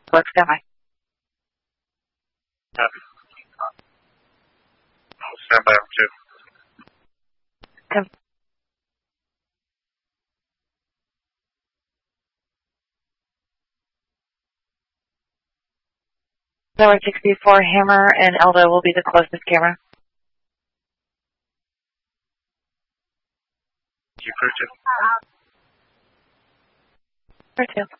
Work standby. Copy. I'll stand by for 2. Come. Tower 64, Hammer and Eldo will be the closest camera. You for 2. For 2.